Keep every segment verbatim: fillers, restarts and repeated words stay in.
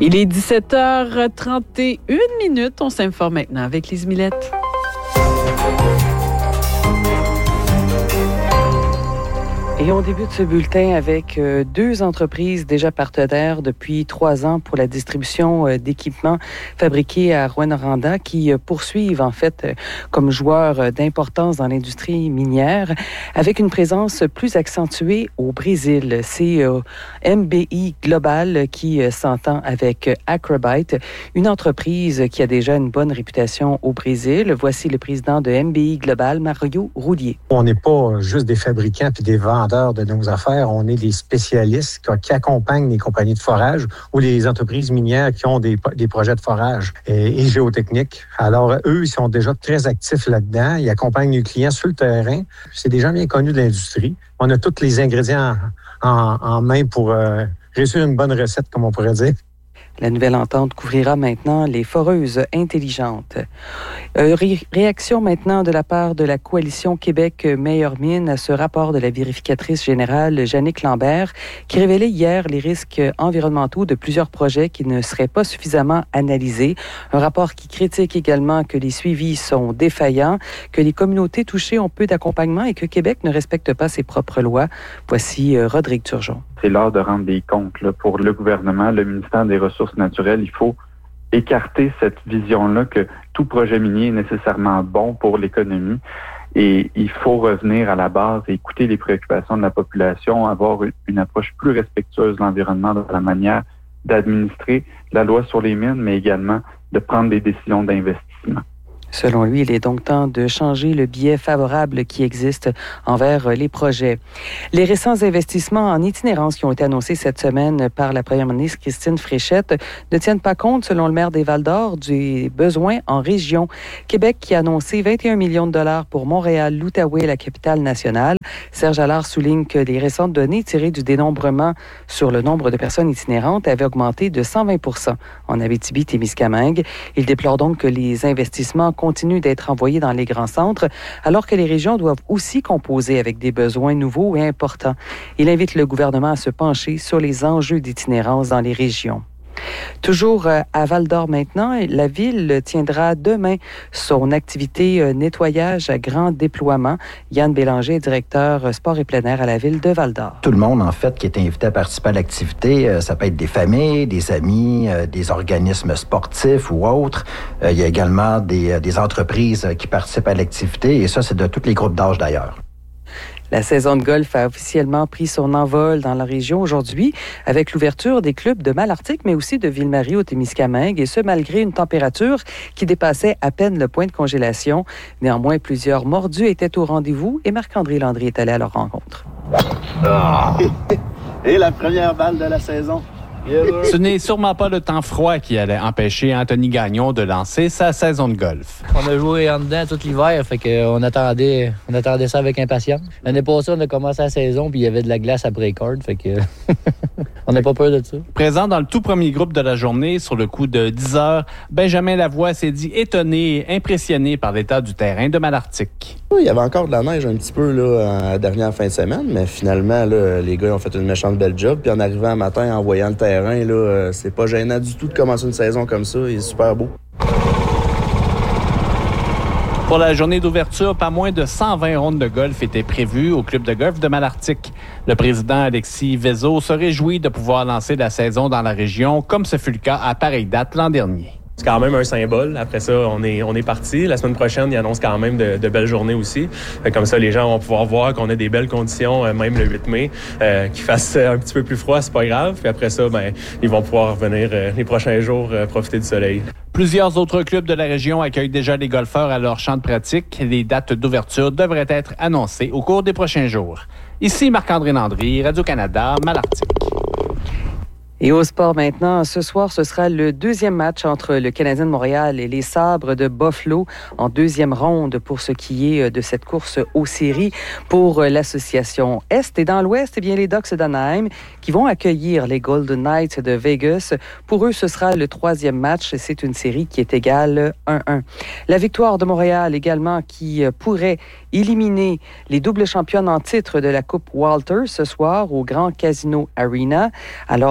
Il est dix-sept heures trente et une minutes. On s'informe maintenant avec Lise Millette. Et on débute ce bulletin avec euh, deux entreprises déjà partenaires depuis trois ans pour la distribution euh, d'équipements fabriqués à Rouyn-Noranda qui euh, poursuivent en fait euh, comme joueurs euh, d'importance dans l'industrie minière avec une présence plus accentuée au Brésil. C'est euh, M B I Global qui euh, s'entend avec euh, Acrobite, une entreprise qui a déjà une bonne réputation au Brésil. Voici le président de M B I Global, Mario Roulier. On n'est pas juste des fabricants puis des vendeurs de nos affaires, on est des spécialistes qui accompagnent les compagnies de forage ou les entreprises minières qui ont des, des projets de forage et, et géotechnique. Alors, eux, ils sont déjà très actifs là-dedans. Ils accompagnent les clients sur le terrain. C'est des gens bien connus de l'industrie. On a tous les ingrédients en, en, en main pour euh, réussir une bonne recette, comme on pourrait dire. La nouvelle entente couvrira maintenant les foreuses intelligentes. Euh, ré- réaction maintenant de la part de la coalition Québec Meilleure Mine à ce rapport de la vérificatrice générale Jannick Lambert qui révélait hier les risques environnementaux de plusieurs projets qui ne seraient pas suffisamment analysés. Un rapport qui critique également que les suivis sont défaillants, que les communautés touchées ont peu d'accompagnement et que Québec ne respecte pas ses propres lois. Voici euh, Rodrigue Turgeon. C'est l'heure de rendre des comptes là, pour le gouvernement, le ministère des Ressources naturelles. Il faut écarter cette vision-là que tout projet minier est nécessairement bon pour l'économie et il faut revenir à la base et écouter les préoccupations de la population, avoir une approche plus respectueuse de l'environnement dans la manière d'administrer la loi sur les mines, mais également de prendre des décisions d'investissement. Selon lui, il est donc temps de changer le biais favorable qui existe envers les projets. Les récents investissements en itinérance qui ont été annoncés cette semaine par la première ministre Christine Fréchette ne tiennent pas compte, selon le maire des Val-d'Or, des besoins en région. Québec qui a annoncé vingt et un millions de dollars pour Montréal, l'Outaouais, la capitale nationale. Serge Allard souligne que les récentes données tirées du dénombrement sur le nombre de personnes itinérantes avaient augmenté de cent vingt pour cent en Abitibi-Témiscamingue. Il déplore donc que les investissements continue d'être envoyés dans les grands centres, alors que les régions doivent aussi composer avec des besoins nouveaux et importants. Il invite le gouvernement à se pencher sur les enjeux d'itinérance dans les régions. Toujours à Val-d'Or maintenant, la ville tiendra demain son activité nettoyage à grand déploiement. Yann Bélanger, directeur sport et plein air à la ville de Val-d'Or. Tout le monde, en fait, qui est invité à participer à l'activité, ça peut être des familles, des amis, des organismes sportifs ou autres. Il y a également des, des entreprises qui participent à l'activité et ça, c'est de tous les groupes d'âge d'ailleurs. La saison de golf a officiellement pris son envol dans la région aujourd'hui avec l'ouverture des clubs de Malartic, mais aussi de Ville-Marie au Témiscamingue, et ce, malgré une température qui dépassait à peine le point de congélation. Néanmoins, plusieurs mordus étaient au rendez-vous et Marc-André Landry est allé à leur rencontre. Ah. Et la première balle de la saison. Ce n'est sûrement pas le temps froid qui allait empêcher Anthony Gagnon de lancer sa saison de golf. On a joué en dedans tout l'hiver, fait qu'on attendait, on attendait ça avec impatience. L'année passée, on a commencé la saison, puis il y avait de la glace à breakard, fait que on n'a pas peur de ça. Présent dans le tout premier groupe de la journée, sur le coup de dix heures, Benjamin Lavoie s'est dit étonné et impressionné par l'état du terrain de Malartic. Oui, il y avait encore de la neige un petit peu là, en dernière fin de semaine, mais finalement, là, les gars ont fait une méchante belle job. Puis en arrivant un matin, en voyant le terrain, là, euh, c'est pas gênant du tout de commencer une saison comme ça. Il est super beau. Pour la journée d'ouverture, pas moins de cent vingt rondes de golf étaient prévues au club de golf de Malartic. Le président Alexis Vézo se réjouit de pouvoir lancer la saison dans la région, comme ce fut le cas à pareille date l'an dernier. C'est quand même un symbole. Après ça, on est, on est parti. La semaine prochaine, il annonce quand même de, de belles journées aussi. Comme ça, les gens vont pouvoir voir qu'on a des belles conditions, même le huit mai. Euh, qu'il fasse un petit peu plus froid, c'est pas grave. Puis après ça, ben, ils vont pouvoir revenir euh, les prochains jours euh, profiter du soleil. Plusieurs autres clubs de la région accueillent déjà les golfeurs à leur champ de pratique. Les dates d'ouverture devraient être annoncées au cours des prochains jours. Ici Marc-André Landry, Radio-Canada, Malartic. Et au sport maintenant, ce soir, ce sera le deuxième match entre le Canadien de Montréal et les Sabres de Buffalo en deuxième ronde pour ce qui est de cette course aux séries pour l'association Est. Et dans l'Ouest, eh bien, les Ducks d'Anaheim qui vont accueillir les Golden Knights de Vegas. Pour eux, ce sera le troisième match. C'est une série qui est égale un un. La victoire de Montréal également qui pourrait éliminer les doubles championnes en titre de la Coupe Walter ce soir au Grand Casino Arena. Alors, euh,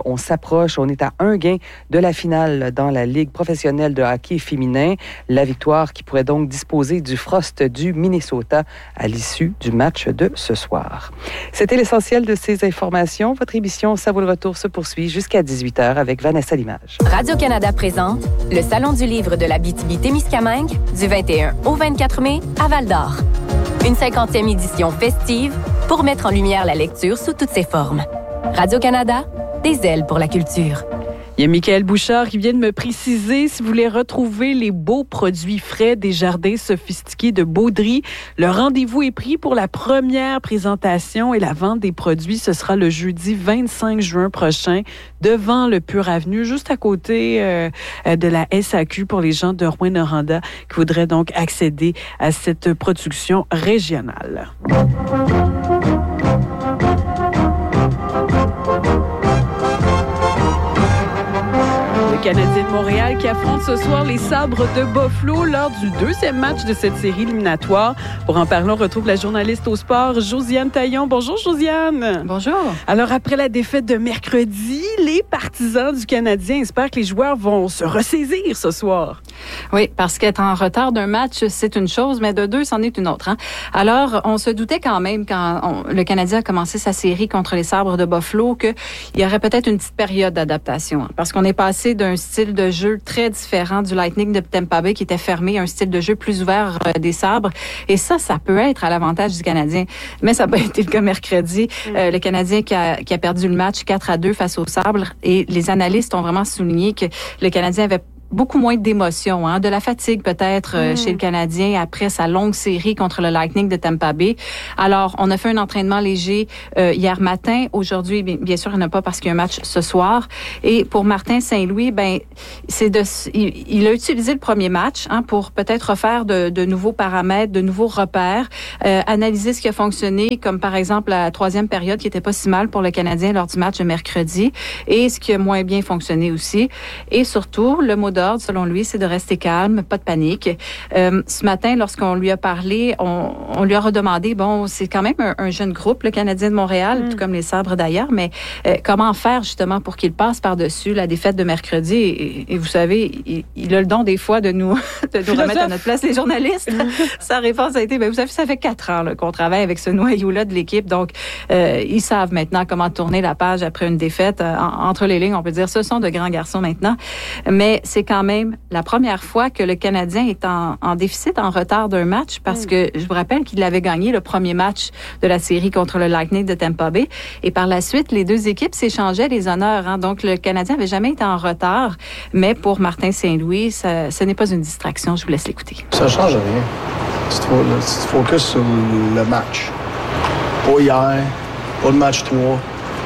on s'approche, on est à un gain de la finale dans la Ligue professionnelle de hockey féminin. La victoire qui pourrait donc disposer du Frost du Minnesota à l'issue du match de ce soir. C'était l'essentiel de ces informations. Votre émission Ça vaut le retour se poursuit jusqu'à dix-huit heures avec Vanessa Limage. Radio-Canada présente le Salon du livre de l'Abitibi-Témiscamingue du vingt et un au vingt-quatre mai à Val-d'Or. Une cinquantième édition festive pour mettre en lumière la lecture sous toutes ses formes. Radio-Canada, des ailes pour la culture. Il y a Michael Bouchard qui vient de me préciser, si vous voulez retrouver les beaux produits frais des jardins sophistiqués de Baudry, le rendez-vous est pris pour la première présentation et la vente des produits. Ce sera le jeudi vingt-cinq juin prochain devant le Pur Avenue, juste à côté euh, de la S A Q pour les gens de Rouyn-Noranda qui voudraient donc accéder à cette production régionale. Le Canadien de Montréal qui affronte ce soir les Sabres de Buffalo lors du deuxième match de cette série éliminatoire. Pour en parler, on retrouve la journaliste au sport, Josiane Taillon. Bonjour, Josiane. Bonjour. Alors, après la défaite de mercredi, les partisans du Canadien espèrent que les joueurs vont se ressaisir ce soir. Oui, parce qu'être en retard d'un match, c'est une chose, mais de deux, c'en est une autre. Hein? Alors, on se doutait quand même, quand on, le Canadien a commencé sa série contre les Sabres de Buffalo, qu'il y aurait peut-être une petite période d'adaptation. Hein, parce qu'on est passé d'un style de jeu très différent du Lightning de Tampa Bay qui était fermé, un style de jeu plus ouvert euh, des Sabres. Et ça, ça peut être à l'avantage du Canadien. Mais ça n'a pas été le cas mercredi. Mm. Euh, le Canadien qui a, qui a perdu le match quatre à deux face aux Sabres. Et les analystes ont vraiment souligné que le Canadien avait beaucoup moins d'émotion, hein, de la fatigue peut-être euh, mm. chez le Canadien après sa longue série contre le Lightning de Tampa Bay. Alors, on a fait un entraînement léger euh, hier matin. Aujourd'hui, bien, bien sûr, il n'y en a pas parce qu'il y a un match ce soir. Et pour Martin Saint-Louis, ben, c'est de, il, il a utilisé le premier match hein, pour peut-être refaire de, de nouveaux paramètres, de nouveaux repères, euh, analyser ce qui a fonctionné, comme par exemple la troisième période qui était pas si mal pour le Canadien lors du match de mercredi, et ce qui a moins bien fonctionné aussi. Et surtout, le mot d'ordre, selon lui, c'est de rester calme, pas de panique. Euh, ce matin, lorsqu'on lui a parlé, on, on lui a redemandé, bon, c'est quand même un, un jeune groupe, le Canadien de Montréal, mm. tout comme les Sabres d'ailleurs, mais euh, comment faire justement pour qu'il passe par-dessus la défaite de mercredi? Et, et vous savez, il, il a le don des fois de nous, de nous remettre à notre place, les journalistes. Sa réponse a été, ben, vous savez, ça fait quatre ans là, qu'on travaille avec ce noyau-là de l'équipe, donc euh, ils savent maintenant comment tourner la page après une défaite. Euh, en, entre les lignes, on peut dire, ce sont de grands garçons maintenant, mais c'est quand même la première fois que le Canadien est en, en déficit, en retard d'un match, parce mm. que je vous rappelle qu'il avait gagné le premier match de la série contre le Lightning de Tampa Bay. Et par la suite, les deux équipes s'échangeaient les honneurs. Hein. Donc, le Canadien n'avait jamais été en retard. Mais pour Martin Saint-Louis, ça, ce n'est pas une distraction. Je vous laisse l'écouter. Ça ne change rien. Tu te, tu te focuses sur le match. Pas hier, pas le match trois.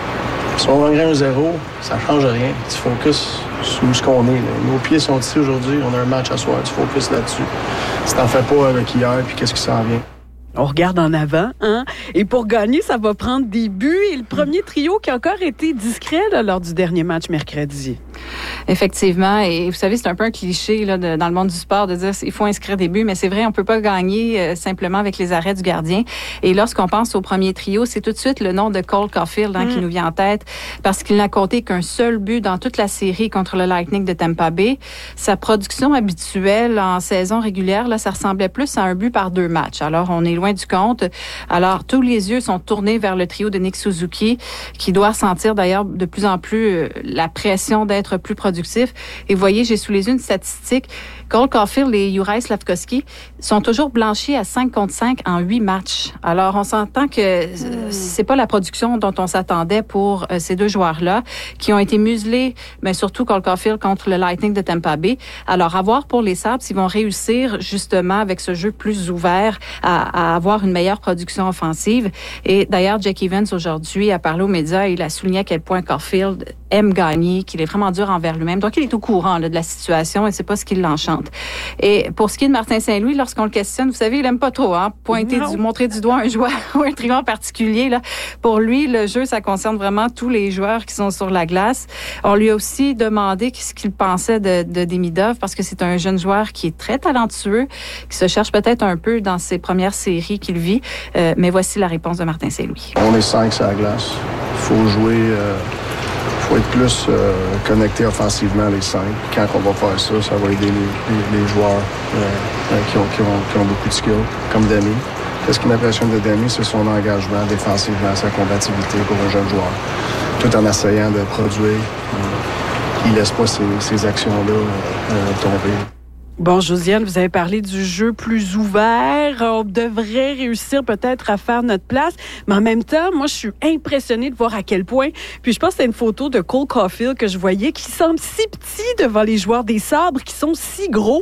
Si on gagne un zéro, ça ne change rien. Tu te focuses sur ce qu'on est. Là. Nos pieds sont ici aujourd'hui, on a un match à soir, tu focuses là-dessus. Si t'en fais pas avec hier, puis qu'est-ce qui s'en vient? On regarde en avant, hein? Et pour gagner, ça va prendre des buts. Et le premier trio qui a encore été discret là, lors du dernier match mercredi. Effectivement. Et vous savez, c'est un peu un cliché là, de, dans le monde du sport de dire qu'il faut inscrire des buts, mais c'est vrai, on peut pas gagner euh, simplement avec les arrêts du gardien. Et lorsqu'on pense au premier trio, c'est tout de suite le nom de Cole Caulfield hein, mm. qui nous vient en tête parce qu'il n'a compté qu'un seul but dans toute la série contre le Lightning de Tampa Bay. Sa production habituelle en saison régulière, là, ça ressemblait plus à un but par deux matchs. Alors, on est loin du compte. Alors, tous les yeux sont tournés vers le trio de Nick Suzuki, qui doit sentir d'ailleurs de plus en plus la pression d'être plus productif. Et vous voyez, j'ai sous les yeux une statistique. Cole Caulfield et Juraj Slafkovský sont toujours blanchis à cinq contre cinq en huit matchs. Alors, on s'entend que mm. c'est pas la production dont on s'attendait pour euh, ces deux joueurs-là, qui ont été muselés, mais surtout Cole Caulfield contre le Lightning de Tampa Bay. Alors, à voir pour les Sabres s'ils vont réussir justement avec ce jeu plus ouvert à, à avoir une meilleure production offensive. Et d'ailleurs, Jack Evans aujourd'hui a parlé aux médias, il a souligné à quel point Caulfield aime gagner, qu'il est vraiment dur envers lui-même. Donc, il est au courant là, de la situation et c'est pas ce qui l'enchante. Et pour ce qui est de Martin Saint-Louis, lorsqu'on le questionne, vous savez, il aime pas trop hein, pointer, du, montrer du doigt un joueur ou un trio en particulier. Là. Pour lui, le jeu, ça concerne vraiment tous les joueurs qui sont sur la glace. On lui a aussi demandé ce qu'il pensait de, de Demidov parce que c'est un jeune joueur qui est très talentueux, qui se cherche peut-être un peu dans ses premières séries qu'il vit. Euh, mais voici la réponse de Martin Saint-Louis. On est cinq sur la glace. Il faut jouer... Euh... faut être plus euh, connecté offensivement, les cinq. Quand on va faire ça, ça va aider les, les, les joueurs euh, qui, ont, qui, ont, qui ont beaucoup de skills, comme Demi. Ce qui m'impressionne de Demi, c'est son engagement défensivement, sa combativité pour un jeune joueur. Tout en essayant de produire, euh, il ne laisse pas ces, ces actions-là euh, tomber. Bon, Josiane, vous avez parlé du jeu plus ouvert. On devrait réussir peut-être à faire notre place. Mais en même temps, moi, je suis impressionnée de voir à quel point... Puis je pense que c'est une photo de Cole Caulfield que je voyais qui semble si petit devant les joueurs des Sabres qui sont si gros.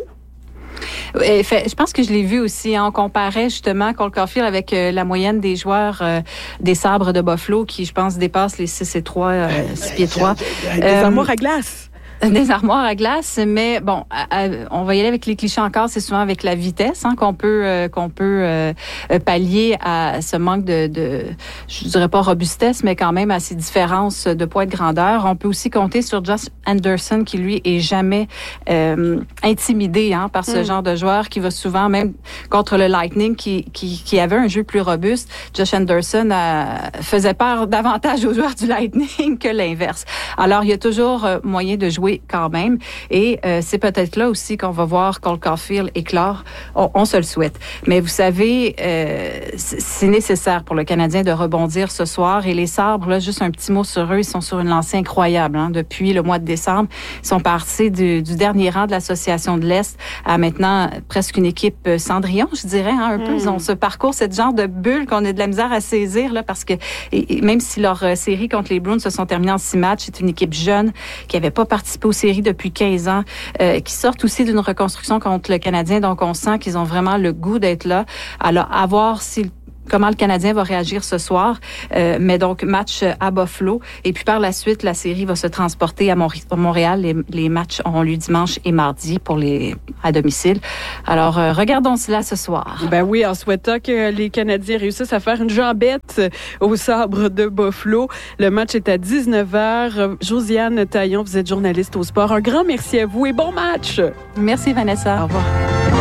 Je pense que je l'ai vu aussi. Hein. On comparait justement Cole Caulfield avec euh, la moyenne des joueurs euh, des Sabres de Buffalo qui, je pense, dépassent les six et trois, euh, six pieds trois. Des euh, armoires à glace. Des armoires à glace, mais bon, à, à, on va y aller avec les clichés encore. C'est souvent avec la vitesse hein, qu'on peut euh, qu'on peut euh, pallier à ce manque de, de, je dirais pas robustesse, mais quand même à ces différences de poids et de grandeur. On peut aussi compter sur Josh Anderson qui lui est jamais euh, intimidé hein, par ce mm. genre de joueur qui va souvent même contre le Lightning qui qui, qui avait un jeu plus robuste. Josh Anderson a, faisait peur davantage aux joueurs du Lightning que l'inverse. Alors il y a toujours euh, moyen de jouer quand même. Et euh, c'est peut-être là aussi qu'on va voir Cole Caulfield éclore. On, on se le souhaite. Mais vous savez, euh, c'est nécessaire pour le Canadien de rebondir ce soir. Et les Sabres, là, juste un petit mot sur eux, ils sont sur une lancée incroyable. Hein. Depuis le mois de décembre, ils sont passés du, du dernier rang de l'Association de l'Est à maintenant presque une équipe Cendrillon, je dirais. Hein, un mmh. peu, ils ont ce parcours, ce genre de bulle qu'on a de la misère à saisir, là, parce que et, et même si leur euh, série contre les Bruins se sont terminées en six matchs, c'est une équipe jeune qui n'avait pas participé aux séries depuis quinze ans, euh, qui sortent aussi d'une reconstruction contre le Canadien. Donc, on sent qu'ils ont vraiment le goût d'être là. Alors, à voir si comment le Canadien va réagir ce soir. Euh, mais donc, match à Buffalo. Et puis, par la suite, la série va se transporter à, Mont- à Montréal. Les, les matchs auront lieu dimanche et mardi pour les à domicile. Alors, euh, regardons cela ce soir. Ben oui, en souhaitant que les Canadiens réussissent à faire une jambette au Sabre de Buffalo. Le match est à dix-neuf heures. Josiane Taillon, vous êtes journaliste au sport. Un grand merci à vous et bon match! Merci, Vanessa. Au revoir.